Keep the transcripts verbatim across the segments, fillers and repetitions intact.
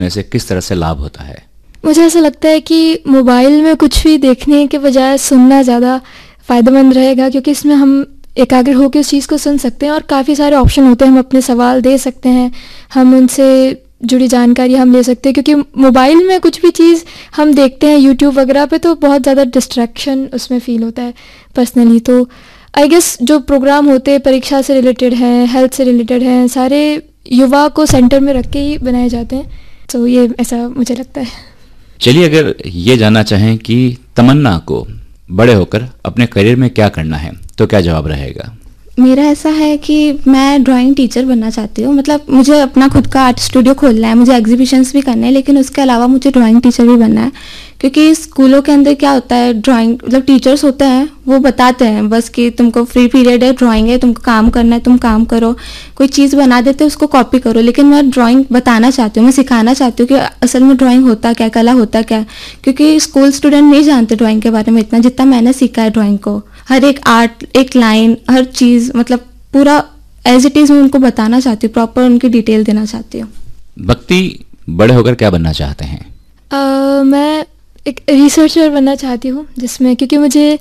से किस तरह से लाभ होता है? मुझे ऐसा लगता है कि मोबाइल में कुछ भी देखने के बजाय सुनना ज़्यादा फ़ायदेमंद रहेगा, क्योंकि इसमें हम एकाग्र होकर उस चीज़ को सुन सकते हैं और काफ़ी सारे ऑप्शन होते हैं, हम अपने सवाल दे सकते हैं, हम उनसे जुड़ी जानकारी हम ले सकते हैं। क्योंकि मोबाइल में कुछ भी चीज़ हम देखते हैं यूट्यूब वगैरह पे, तो बहुत ज़्यादा डिस्ट्रैक्शन उसमें फ़ील होता है पर्सनली। तो आई गेस जो प्रोग्राम होते हैं परीक्षा से रिलेटेड हैं, हेल्थ से रिलेटेड हैं, सारे युवा को सेंटर में रख के ही बनाए जाते हैं। तो ये ऐसा मुझे लगता है। चलिए, अगर ये जानना चाहें कि तमन्ना को बड़े होकर अपने करियर में क्या करना है, तो क्या जवाब रहेगा? मेरा ऐसा है कि मैं ड्राइंग टीचर बनना चाहती हूँ। मतलब मुझे अपना खुद का आर्ट स्टूडियो खोलना है, मुझे एग्जीबिशंस भी करने हैं, लेकिन उसके अलावा मुझे ड्राइंग टीचर भी बनना है। क्योंकि स्कूलों के अंदर क्या होता है, ड्राइंग मतलब टीचर्स होते हैं वो बताते हैं बस कि तुमको फ्री पीरियड है, ड्राइंग है, तुमको काम करना है, तुम काम करो, कोई चीज़ बना देते उसको कॉपी करो। लेकिन मैं ड्राइंग बताना चाहती हूँ, मैं सिखाना चाहती हूँ कि असल में ड्राइंग होता क्या, कला होता क्या। क्योंकि स्कूल स्टूडेंट नहीं जानते ड्राइंग के बारे में इतना जितना मैंने सीखा है ड्राइंग को। हर एक आर्ट, एक लाइन, हर चीज़ मतलब पूरा एज इट इज़ मैं उनको बताना चाहती हूँ, प्रॉपर उनकी डिटेल देना चाहती हूँ। भक्ति बड़े होकर क्या बनना चाहते हैं? uh, मैं एक रिसर्चर बनना चाहती हूँ, जिसमें क्योंकि मुझे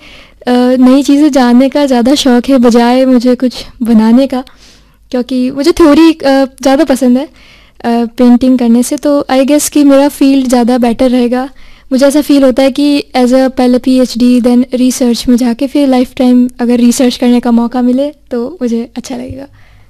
नई चीज़ें जानने का ज़्यादा शौक़ है बजाय मुझे कुछ बनाने का। क्योंकि मुझे थ्योरी ज़्यादा पसंद है पेंटिंग करने से, तो आई गेस कि मेरा फील्ड ज़्यादा बेटर रहेगा। मुझे ऐसा फील होता है कि एज अ पहले पीएचडी देन रिसर्च में जाके फिर लाइफ टाइम अगर रिसर्च करने का मौका मिले तो मुझे अच्छा लगेगा।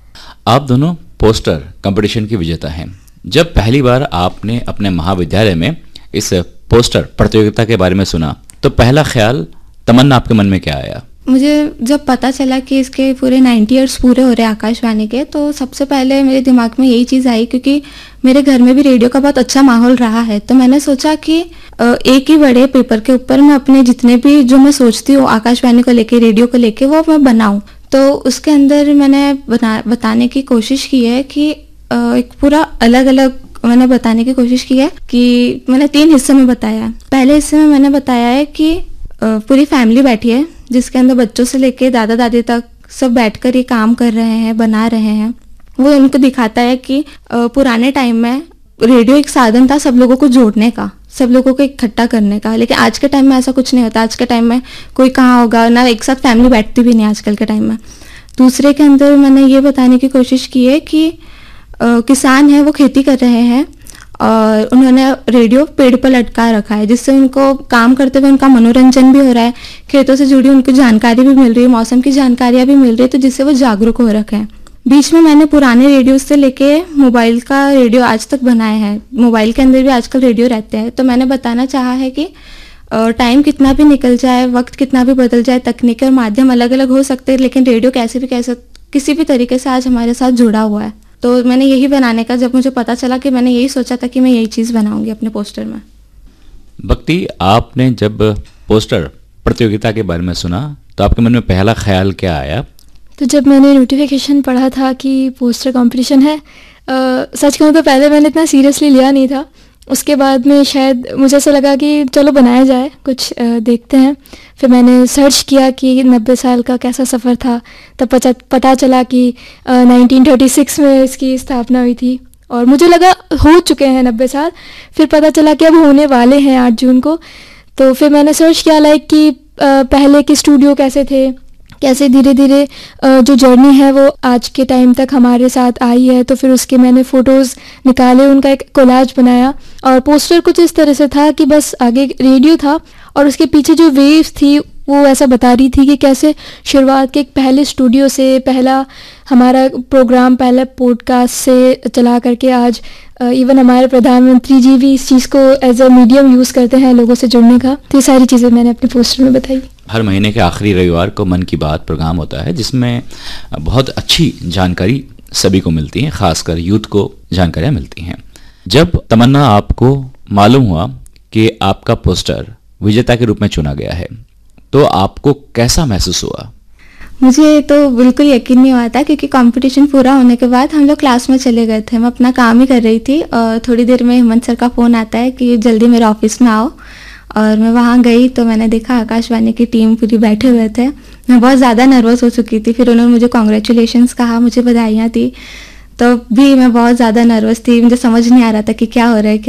आप दोनों पोस्टर कंपटीशन की विजेता हैं। जब पहली बार आपने अपने महाविद्यालय में इस पोस्टर प्रतियोगिता के बारे में सुना, तो पहला ख्याल तमन्ना आपके मन में क्या आया? मुझे जब पता चला कि इसके पूरे नाइन्टी ईयर्स पूरे हो रहे हैं आकाशवाणी के, तो सबसे पहले मेरे दिमाग में यही चीज़ आई, क्योंकि मेरे घर में भी रेडियो का बहुत अच्छा माहौल रहा है। तो मैंने सोचा कि एक ही बड़े पेपर के ऊपर मैं अपने जितने भी जो मैं सोचती हूँ आकाशवाणी को लेके, रेडियो को लेके, वो मैं बनाऊँ। तो उसके अंदर मैंने बना बताने की कोशिश की है कि एक पूरा अलग अलग मैंने बताने की कोशिश की है कि मैंने तीन हिस्से में बताया है। पहले हिस्से में मैंने बताया है कि पूरी फैमिली बैठी है, जिसके अंदर बच्चों से लेके दादा दादी तक सब बैठकर ये काम कर रहे हैं, बना रहे हैं। वो उनको दिखाता है कि पुराने टाइम में रेडियो एक साधन था सब लोगों को जोड़ने का, सब लोगों को इकट्ठा करने का, लेकिन आज के टाइम में ऐसा कुछ नहीं होता। आज के टाइम में कोई कहाँ होगा ना, एक साथ फैमिली बैठती भी नहीं आजकल के टाइम में। दूसरे के अंदर मैंने ये बताने की कोशिश की है कि आ, किसान है वो खेती कर रहे हैं और उन्होंने रेडियो पेड़ पर लटका रखा है, जिससे उनको काम करते हुए उनका मनोरंजन भी हो रहा है, खेतों से जुड़ी उनको जानकारी भी मिल रही है, मौसम की जानकारियाँ भी मिल रही है, तो जिससे वो जागरूक हो रखे हैं। बीच में मैंने पुराने रेडियो से लेके मोबाइल का रेडियो आज तक बनाए हैं। मोबाइल के अंदर भी आजकल रेडियो रहते हैं। तो मैंने बताना चाहा है कि टाइम कितना भी निकल जाए, वक्त कितना भी बदल जाए, तकनीक और माध्यम अलग अलग हो सकते हैं, लेकिन रेडियो कैसे भी कैसे किसी भी तरीके से आज हमारे साथ जुड़ा हुआ है। तो मैंने यही बनाने का, जब मुझे पता चला कि मैंने यही सोचा था कि मैं यही चीज़ बनाऊंगी अपने पोस्टर में। भक्ति, आपने जब पोस्टर प्रतियोगिता के बारे में सुना तो आपके मन में पहला ख्याल क्या आया? तो जब मैंने नोटिफिकेशन पढ़ा था कि पोस्टर कंपटीशन है, आ, सच कहूँ तो पहले मैंने इतना सीरियसली लिया नहीं था। उसके बाद में शायद मुझे ऐसा लगा कि चलो बनाया जाए, कुछ आ, देखते हैं। फिर मैंने सर्च किया कि नब्बे साल का कैसा सफ़र था, तब पता पता चला कि नाइनटीन थर्टी सिक्स में इसकी स्थापना हुई थी और मुझे लगा हो चुके हैं नब्बे साल। फिर पता चला कि अब होने वाले हैं आठ जून को। तो फिर मैंने सर्च किया लाइक कि आ, पहले के स्टूडियो कैसे थे, कैसे धीरे धीरे जो जर्नी है वो आज के टाइम तक हमारे साथ आई है। तो फिर उसके मैंने फ़ोटोज़ निकाले, उनका एक कोलाज बनाया और पोस्टर कुछ इस तरह से था कि बस आगे रेडियो था और उसके पीछे जो वेव्स थी वो ऐसा बता रही थी कि कैसे शुरुआत के एक पहले स्टूडियो से, पहला हमारा प्रोग्राम पहले पॉडकास्ट से चला करके आज इवन हमारे प्रधानमंत्री जी भी इस चीज़ को एज अ मीडियम यूज़ करते हैं लोगों से जुड़ने का। तो ये सारी चीज़ें मैंने अपने पोस्टर में बताई। हर महीने के आखिरी रविवार को मन की बात प्रोग्राम होता है, जिसमें बहुत अच्छी जानकारी सभी को मिलती है, खासकर यूथ को जानकारियाँ मिलती हैं। जब तमन्ना आपको मालूम हुआ कि आपका पोस्टर विजेता के रूप में चुना गया है, तो आपको कैसा महसूस हुआ? मुझे तो बिल्कुल यकीन नहीं हुआ था, क्योंकि कंपटीशन पूरा होने के बाद हम लोग क्लास में चले गए थे। मैं अपना काम ही कर रही थी और थोड़ी देर में हेमंत सर का फ़ोन आता है कि जल्दी मेरे ऑफिस में आओ। और मैं वहाँ गई तो मैंने देखा आकाशवाणी की टीम पूरी बैठे हुए थे। मैं बहुत ज़्यादा नर्वस हो चुकी थी। फिर उन्होंने मुझे कॉन्ग्रेचुलेशंस कहा, मुझे बधाइयाँ दी। तो भी मैं बहुत ज़्यादा नर्वस थी, मुझे समझ नहीं आ रहा था कि क्या हो रहा है।